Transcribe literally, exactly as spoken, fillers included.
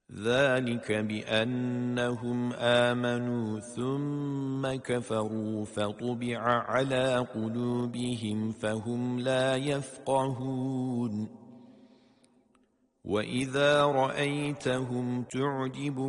ذلك بأنهم آمنوا ثم كفروا فطبع على قلوبهم فهم لا يفقهون وإذا رأيتهم تعجبك